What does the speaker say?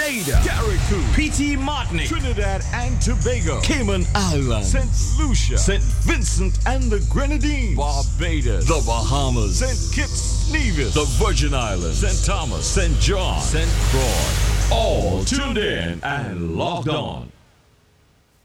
Grenada, Carriacou, P.T. Martinique, Trinidad and Tobago, Cayman Islands, St. Lucia, St. Vincent and the Grenadines, Barbados, the Bahamas, St. Kitts, Nevis, the Virgin Islands, St. Thomas, St. John, St. Croix. All tuned in and logged on